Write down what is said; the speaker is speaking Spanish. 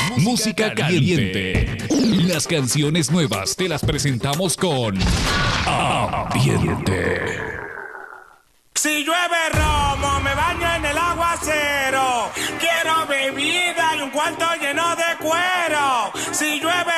Música caliente. Las canciones nuevas te las presentamos con Ambiente. Si llueve romo, me baño en el aguacero. Quiero bebida y un cuarto lleno de cuero. Si llueve